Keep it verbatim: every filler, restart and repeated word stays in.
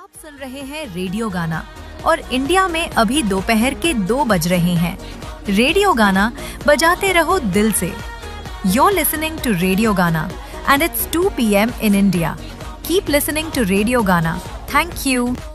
आप सुन रहे हैं रेडियो गाना और इंडिया में अभी दोपहर के दो बज रहे हैं। रेडियो गाना बजाते रहो दिल से। You're listening to Radio Gana and it's two p m in India. Keep listening to Radio Gana. Thank you.